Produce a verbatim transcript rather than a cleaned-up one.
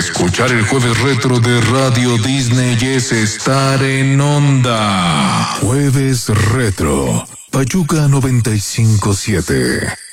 Escuchar el Jueves Retro de Radio Disney es estar en onda. Jueves Retro, Pachuca noventa y cinco punto siete.